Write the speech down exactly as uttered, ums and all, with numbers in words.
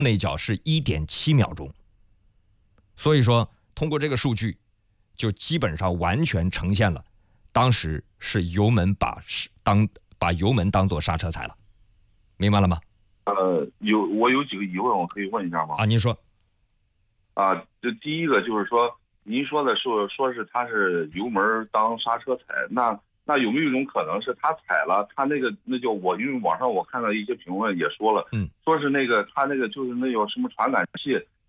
内脚是 一点七秒钟。所以说通过这个数据就基本上完全呈现了当时是油门把当把油门当做刹车踩了，明白了吗？ 呃，有我有几个疑问，我可以问一下吗？ 啊，您说。 啊，这第一个就是说，您说的是说是他是油门当刹车踩，那那有没有一种可能是他踩了，他那个那叫我，因为网上我看到一些评论也说了， 嗯， 说是那个他那个就是那叫什么传感器